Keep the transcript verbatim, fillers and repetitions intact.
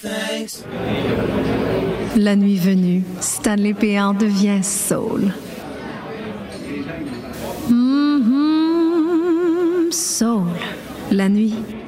Thanks. La nuit venue, Stanley Péan devient soul. Mm-hmm, soul. La nuit,